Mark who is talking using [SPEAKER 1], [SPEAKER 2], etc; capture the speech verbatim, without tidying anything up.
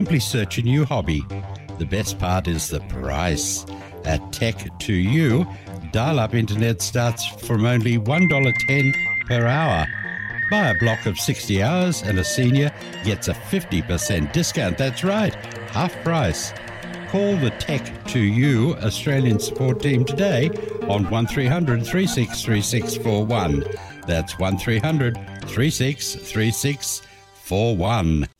[SPEAKER 1] simply search a new hobby. The best part is the price. At Tech to You, dial-up internet starts from only one dollar ten per hour. Buy a block of sixty hours and a senior gets a fifty percent discount. That's right, half price. Call the Tech to You Australian support team today on one three hundred, three six three six four one. That's one three hundred, three six three six four one.